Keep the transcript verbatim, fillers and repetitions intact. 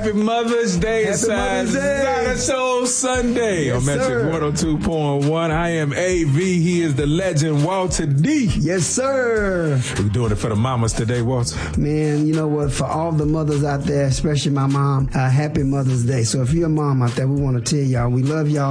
Happy Mother's Day. Happy It's Mother's Day. Zana Soul Sunday Yes, on Magic sir. one oh two point one. I am A V. He is the legend, Walter D. Yes, sir. We're doing it for the mamas today, Walter. Man, you know what? For all the mothers out there, especially my mom, uh, happy Mother's Day. So if you're a mom out there, we want to tell y'all we love y'all.